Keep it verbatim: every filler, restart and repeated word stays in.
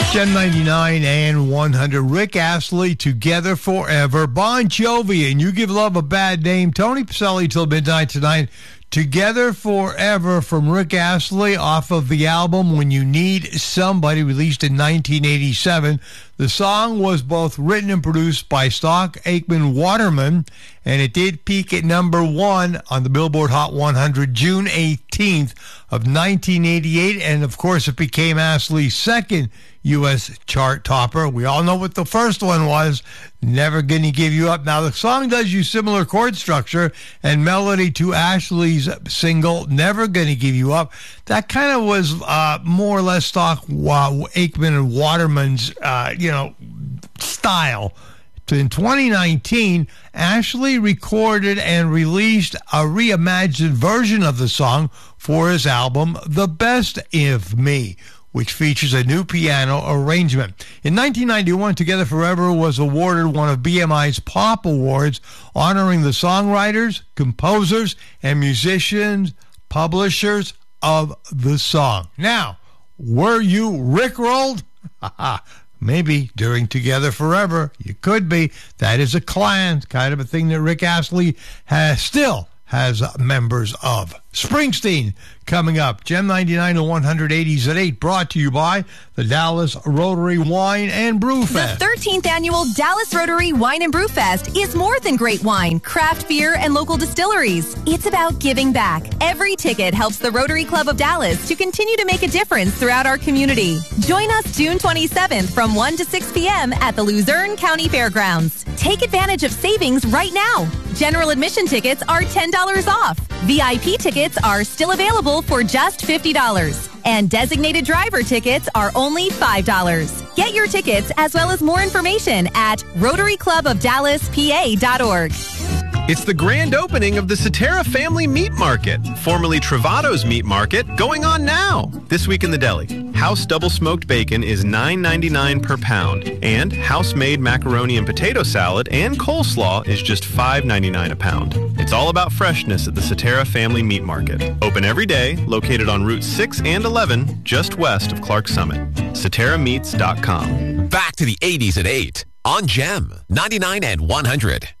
Gen ninety-nine and one hundred. Rick Astley, Together Forever. Bon Jovi, and You Give Love a Bad Name. Tony Pacelli till midnight tonight. Together Forever from Rick Astley off of the album When You Need Somebody, released in nineteen eighty-seven. The song was both written and produced by Stock Aitken Waterman, and it did peak at number one on the Billboard Hot one hundred June eighteenth of nineteen eighty-eight, and of course it became Astley's second U S chart topper. We all know what the first one was, Never Gonna Give You Up. Now, the song does use similar chord structure and melody to Ashley's single, Never Gonna Give You Up. That kind of was uh, more or less Stock uh, Aitken and Waterman's, uh, you know, style. In twenty nineteen, Ashley recorded and released a reimagined version of the song for his album, The Best of Me, which features a new piano arrangement. In nineteen ninety-one, Together Forever was awarded one of B M I's Pop Awards, honoring the songwriters, composers, and musicians, publishers of the song. Now, were you rickrolled? Maybe during Together Forever. You could be. That is a clan, kind of a thing that Rick Astley has still has members of. Springsteen coming up. Gem ninety-nine to one hundred eighties at eight, brought to you by the Dallas Rotary Wine and Brew Fest. The thirteenth annual Dallas Rotary Wine and Brew Fest is more than great wine, craft beer, and local distilleries. It's about giving back. Every ticket helps the Rotary Club of Dallas to continue to make a difference throughout our community. Join us June twenty-seventh from one to six p.m. at the Luzerne County Fairgrounds. Take advantage of savings right now. General admission tickets are ten dollars off. V I P tickets are still available for just fifty dollars. And designated driver tickets are only five dollars. Get your tickets as well as more information at rotary club of dallas p a dot org. It's the grand opening of the Cetera Family Meat Market, formerly Travato's Meat Market, going on now. This week in the deli, House Double Smoked Bacon is nine ninety-nine per pound, and house-made macaroni and potato salad and coleslaw is just five ninety-nine a pound. It's all about freshness at the Cetera Family Meat Market. Open every day, located on Route six and eleven, just west of Clark Summit. Cetera Meats dot com. Back to the eighties at eight on Gem ninety-nine and one hundred.